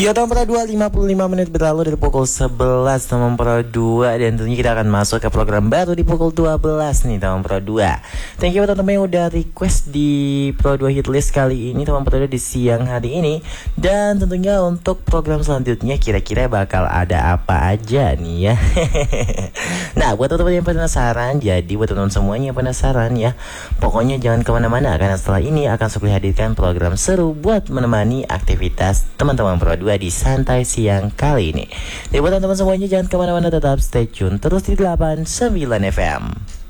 Ya tahun Pro 2 55 menit berlalu dari pukul 11 tahun Pro 2. Dan tentunya kita akan masuk ke program baru di pukul 12 nih tahun Pro 2. Thank you buat teman-teman yang udah request di Pro 2 Hitlist kali ini tahun Pro 2 di siang hari ini. Dan tentunya untuk program selanjutnya kira-kira bakal ada apa aja nih ya. Nah buat teman-teman yang penasaran, jadi buat teman-teman semuanya yang penasaran ya, pokoknya jangan kemana-mana karena setelah ini akan saya hadirkan program seru buat menemani aktivitas teman-teman Pro 2 di santai siang kali ini. Jadi buat teman-teman semuanya jangan kemana-mana, tetap stay tune terus di 89 FM.